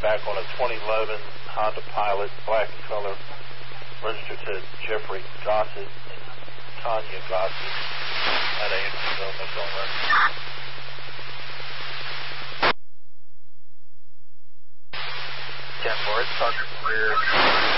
back on a 2011 Honda Pilot, black in color, registered to Jeffrey Gossett and Tanya Gossett at Andersonville, Montgomery. 10-4, it's Sergeant Greer.